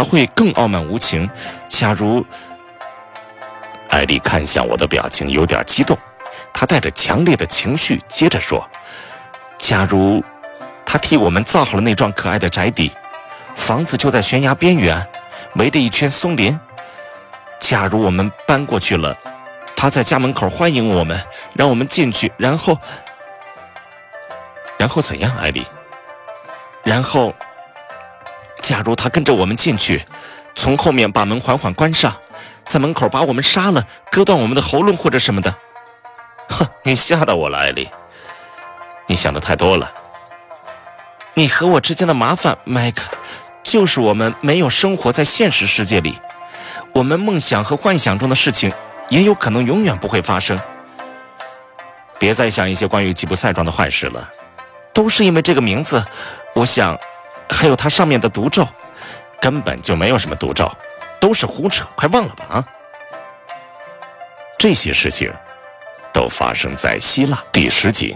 他会更傲慢无情。假如……艾丽看向我的表情有点激动，她带着强烈的情绪接着说：假如他替我们造好了那幢可爱的宅邸，房子就在悬崖边缘，围着一圈松林。假如我们搬过去了，他在家门口欢迎我们，让我们进去，然后怎样，艾丽？然后，假如他跟着我们进去，从后面把门缓缓关上，在门口把我们杀了，割断我们的喉咙或者什么的。哼，你吓到我了，艾丽，你想的太多了。你和我之间的麻烦，麦克，就是我们没有生活在现实世界里，我们梦想和幻想中的事情也有可能永远不会发生。别再想一些关于吉普赛庄的坏事了，都是因为这个名字，我想还有它上面的毒咒，根本就没有什么毒咒，都是胡扯，快忘了吧啊！这些事情都发生在希腊第10集。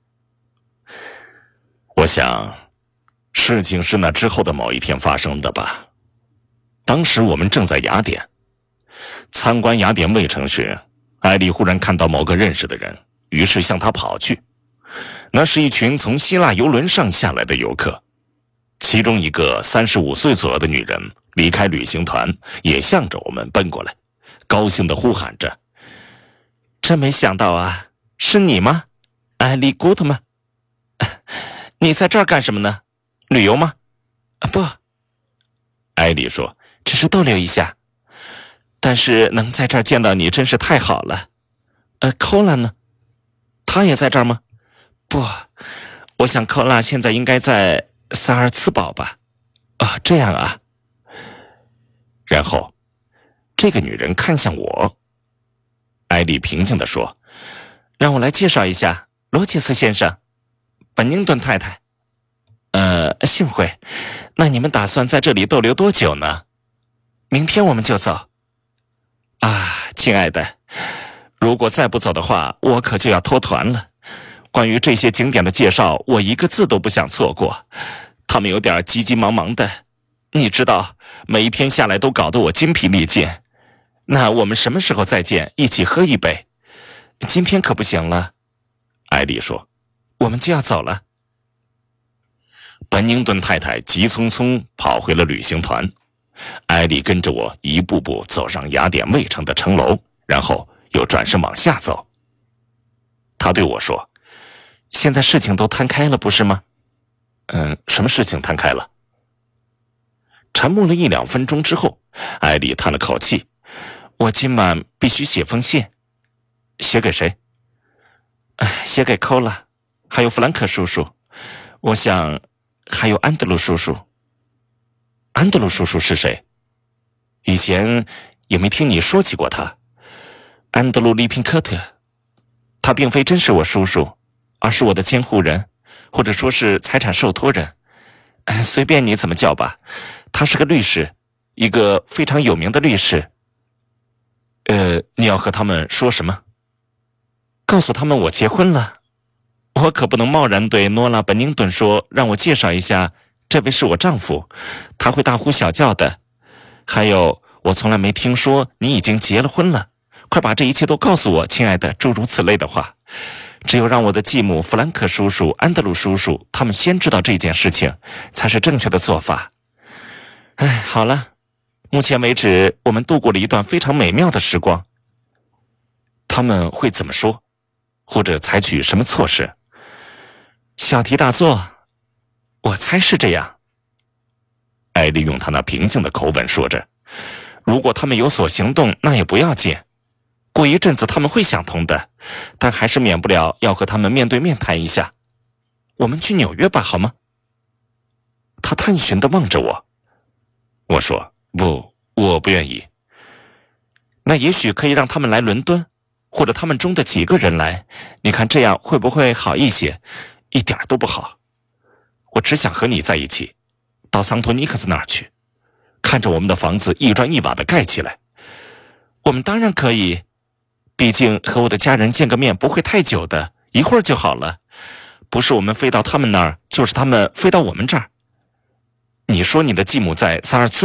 我想事情是那之后的某一天发生的吧。当时我们正在雅典参观雅典卫城时，艾丽忽然看到某个认识的人，于是向他跑去。那是一群从希腊邮轮上下来的游客，其中一个35岁左右的女人离开旅行团，也向着我们奔过来，高兴地呼喊着：真没想到啊，是你吗，艾丽·古特曼？你在这儿干什么呢？旅游吗？不，艾丽说，只是逗留一下。但是能在这儿见到你真是太好了。寇拉呢？他也在这儿吗？不，我想寇拉现在应该在萨尔茨堡吧。这样啊。然后这个女人看向我，艾丽平静地说：让我来介绍一下，罗切斯先生，本宁顿太太。幸会。那你们打算在这里逗留多久呢？明天我们就走。亲爱的，如果再不走的话，我可就要脱团了。关于这些景点的介绍，我一个字都不想错过。他们有点急急忙忙的，你知道，每一天下来都搞得我筋疲力尽。那我们什么时候再见，一起喝一杯？今天可不行了。艾丽说，我们就要走了。本宁顿太太急匆匆跑回了旅行团，艾丽跟着我一步步走上雅典卫城的城楼，然后又转身往下走。她对我说，现在事情都摊开了，不是吗？什么事情摊开了？沉默了1、2分钟之后，艾丽叹了口气，我今晚必须写封信。写给谁？写给寇拉，还有弗兰克叔叔，我想还有安德鲁叔叔。安德鲁叔叔是谁？以前也没听你说起过他。安德鲁·利平科特，他并非真是我叔叔，而是我的监护人，或者说是财产受托人。随便你怎么叫吧。他是个律师，一个非常有名的律师。你要和他们说什么？告诉他们我结婚了。我可不能贸然对诺拉·本宁顿说，让我介绍一下，这位是我丈夫，他会大呼小叫的。还有，我从来没听说你已经结了婚了，快把这一切都告诉我，亲爱的，诸如此类的话。只有让我的继母弗兰克叔叔、安德鲁叔叔他们先知道这件事情，才是正确的做法。好了，目前为止我们度过了一段非常美妙的时光。他们会怎么说，或者采取什么措施？小题大做，我猜是这样。艾丽用她那平静的口吻说着，如果他们有所行动，那也不要紧，过一阵子他们会想通的，但还是免不了要和他们面对面谈一下。我们去纽约吧，好吗？他探寻地望着我。我说，不，我不愿意。那也许可以让他们来伦敦，或者他们中的几个人来，你看这样会不会好一些？一点都不好。我只想和你在一起，到桑托尼克斯那儿去，看着我们的房子一砖一瓦的盖起来。我们当然可以，毕竟和我的家人见个面不会太久的，一会儿就好了。不是我们飞到他们那儿，就是他们飞到我们这儿。你说你的继母在萨尔茨